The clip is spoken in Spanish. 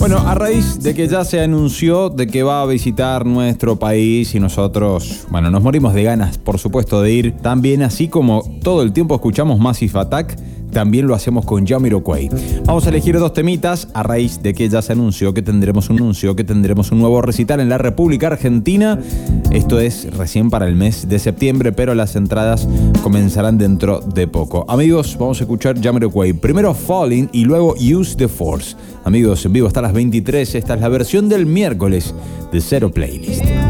Bueno, a raíz de que ya se anunció de que va a visitar nuestro país y nosotros, bueno, nos morimos de ganas, por supuesto, de ir. También, así como todo el tiempo escuchamos Massive Attack, también lo hacemos con Jamiroquai. Vamos a elegir dos temitas a raíz de que ya se anunció que tendremos un nuevo recital en la República Argentina. Esto es recién para el mes de septiembre, pero las entradas comenzarán dentro de poco. Amigos, vamos a escuchar Jamiroquai. Primero Falling y luego Use the Force. Amigos, en vivo hasta las 23. Esta es la versión del miércoles de Zero Playlist.